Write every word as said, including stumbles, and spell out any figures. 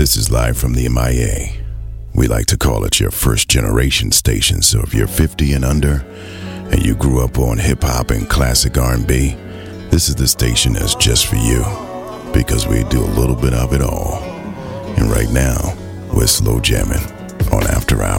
This is live from the M I A. We like to call it your first generation station, so if you're fifty and under and you grew up on hip-hop and classic R and B, this is the station that's just for you, because we do a little bit of it all. And right now, we're slow jamming on After Hours.